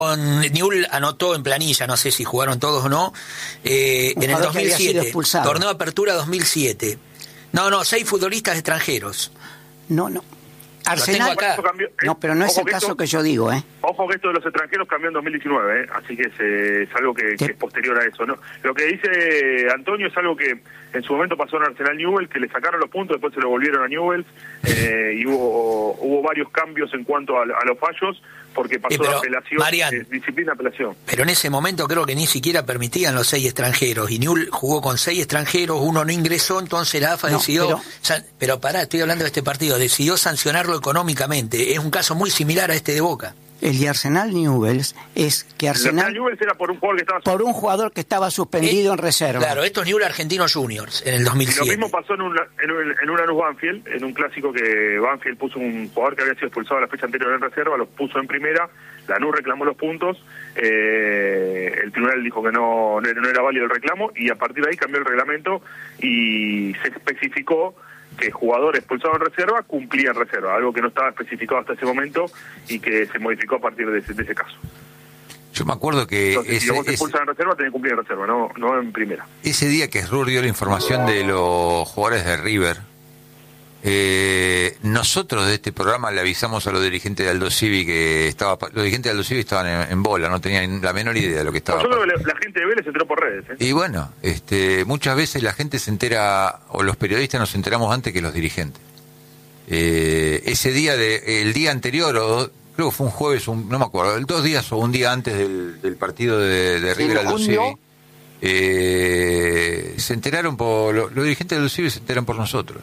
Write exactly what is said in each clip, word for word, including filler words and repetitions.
Newell anotó en planilla, no sé si jugaron todos o no, eh, en el dos mil siete, torneo de apertura dos mil siete. No, no, seis futbolistas extranjeros. No, no. Arsenal, cambió, eh, no, pero no es el que caso esto, que yo digo, ¿eh? Ojo que esto de los extranjeros cambió en dos mil diecinueve, ¿eh? Así que es, eh, es algo que, que es posterior a eso, ¿no? Lo que dice Antonio es algo que en su momento pasó en Arsenal Newell, que le sacaron los puntos, después se lo volvieron a Newell, eh, y hubo hubo varios cambios en cuanto a, a los fallos, porque pasó sí, de apelación, Marian, eh, disciplina apelación. Pero en ese momento creo que ni siquiera permitían los seis extranjeros, y Newell jugó con seis extranjeros, uno no ingresó, entonces la A F A no, decidió, pero... San, pero pará, estoy hablando de este partido, decidió sancionarlo económicamente. Es un caso muy similar a este de Boca. El de Arsenal Newell's es que Arsenal Newell's era por un jugador que estaba por un jugador que estaba suspendido eh, en reserva. Claro, esto es Newell's Argentinos Juniors en el dos mil siete. Y lo mismo pasó en un en un, en un Lanús Banfield, en un clásico que Banfield puso un jugador que había sido expulsado a la fecha anterior en reserva, los puso en primera, Lanús reclamó los puntos, eh, el tribunal dijo que no, no era válido el reclamo y a partir de ahí cambió el reglamento y se especificó que jugadores expulsados en reserva cumplían reserva, algo que no estaba especificado hasta ese momento y que se modificó a partir de ese, de ese caso. Yo me acuerdo que... Entonces, ese, si vos te expulsan en reserva, tenés que cumplir en reserva, no, no en primera. Ese día que Rur dio la información de los jugadores de River, eh, nosotros de este programa le avisamos a los dirigentes de Aldo Civi que estaba, los dirigentes de Aldo Civi estaban en, en bola, no tenían la menor idea de lo que estaba. Yo creo que la, la gente de Vélez se enteró por redes. ¿eh? Y bueno, este, muchas veces la gente se entera, o los periodistas nos enteramos antes que los dirigentes. Eh, ese día, de, el día anterior, o creo que fue un jueves, un, no me acuerdo, dos días o un día antes del, del partido de, de River Aldo Civi, eh, se enteraron por, los, los dirigentes de Aldo Civi se enteran por nosotros.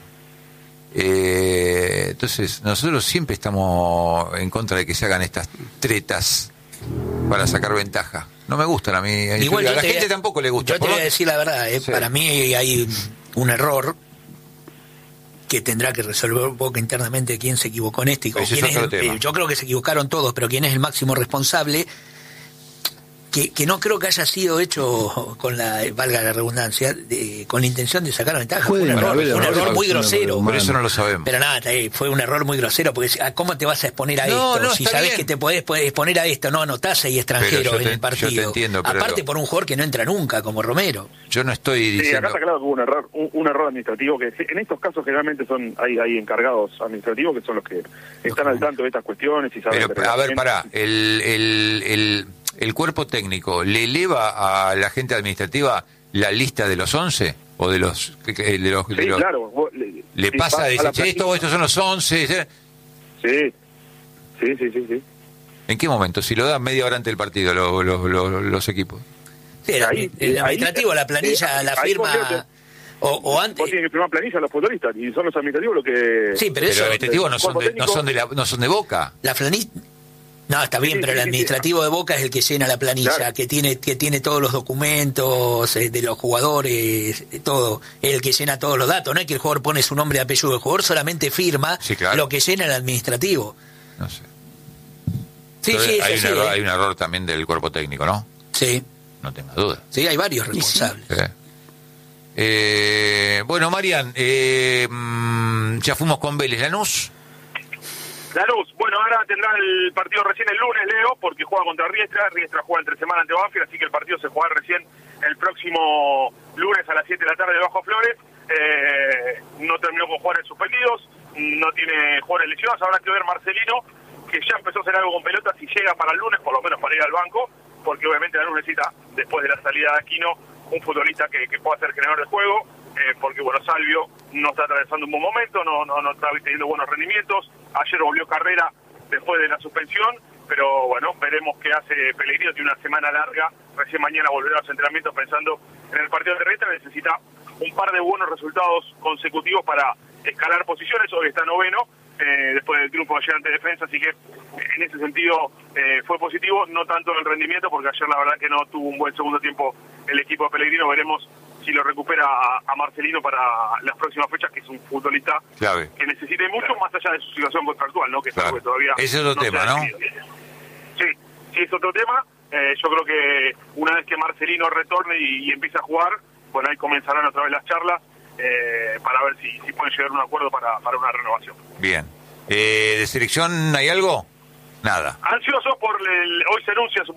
Eh, entonces nosotros siempre estamos en contra de que se hagan estas tretas para sacar ventaja. No me gustan a mí. Igual a la te, gente tampoco le gusta. Yo te voy a decir la verdad, eh, sí. Para mí hay un error que tendrá que resolver un poco internamente quién se equivocó en esto y quién es el, eh, yo creo que se equivocaron todos, pero quién es el máximo responsable. Que, que no creo que haya sido hecho con la, valga la redundancia, de, con la intención de sacar ventaja. Fue un error, fue un error muy grosero. Por eso no lo sabemos. Pero nada, fue un error muy grosero, porque ¿cómo te vas a exponer a no, esto? No, si sabés bien. Que te podés exponer a esto, no anotás ahí extranjeros te, en el partido. Yo te entiendo, pero aparte lo... por un jugador que no entra nunca, como Romero. Yo no estoy diciendo... Sí, acá está claro que hubo un error, un, un error administrativo, que en estos casos generalmente son hay, hay encargados administrativos que son los que están okay. al tanto de estas cuestiones y saben... Pero, a ver, pará, el... el, el... ¿El cuerpo técnico le eleva a la gente administrativa la lista de los once? ¿O de los...? De los, sí, de los claro. Vos, le ¿Le si pasa a decir, che, esto, estos son los once? Sí, sí, sí, sí, sí. ¿En qué momento? Si lo dan media hora antes del partido los, los, los, los equipos. Sí, ahí, el administrativo, ahí, la planilla, eh, la firma... O, o antes. Vos tienen que firmar planilla a los futbolistas y son los administrativos los que... Sí, pero, pero eso... los administrativos no son, de, no, son de la, no son de Boca. La planilla... No, está bien, sí, pero sí, el administrativo sí. de Boca es el que llena la planilla, claro. que tiene que tiene todos los documentos eh, de los jugadores, eh, todo, es el que llena todos los datos. No es que el jugador pone su nombre y apellido, el jugador solamente firma sí, claro. lo que llena el administrativo. No sé. Sí, Entonces, sí, hay, sí, un error, eh. hay un error también del cuerpo técnico, ¿no? Sí. No tengo duda. Sí, hay varios responsables. Sí. Eh, bueno, Marian, eh, ya fuimos con Vélez. ¿Lanús? Lanús, bueno, ahora tendrá el partido recién el lunes, Leo, porque juega contra Riestra. Riestra juega entre semana ante Banfield, así que el partido se jugará recién el próximo lunes a las siete de la tarde bajo Flores. Eh, no terminó con jugadores suspendidos, no tiene jugadores lesionados. Habrá que ver Marcelino, que ya empezó a hacer algo con pelota, si llega para el lunes, por lo menos para ir al banco, porque obviamente Lanús necesita, después de la salida de Aquino, un futbolista que, que pueda ser generador de juego, eh, porque bueno, Salvio no está atravesando un buen momento, no, no, no está teniendo buenos rendimientos. Ayer volvió Carrera después de la suspensión, pero bueno, veremos qué hace Pellegrino. Tiene una semana larga, recién mañana volverá a los entrenamientos pensando en el partido de Riestra. Necesita un par de buenos resultados consecutivos para escalar posiciones. Hoy está noveno, eh, después del triunfo ayer ante Defensa, así que en ese sentido eh, fue positivo, no tanto en el rendimiento, porque ayer la verdad que no tuvo un buen segundo tiempo el equipo de Pellegrino. Veremos si lo recupera a, a Marcelino para las próximas fechas, que es un futbolista clave, que necesite mucho, más allá de su situación contractual, ¿no? Que es claro. algo que todavía ese es otro no tema, ¿no? Sí, sí, es otro tema. Eh, yo creo que una vez que Marcelino retorne y, y empiece a jugar, bueno, ahí comenzarán otra vez las charlas eh, para ver si, si pueden llegar a un acuerdo para, para una renovación. Bien. Eh, ¿De selección hay algo? Nada. Ansiosos por el, hoy se anuncia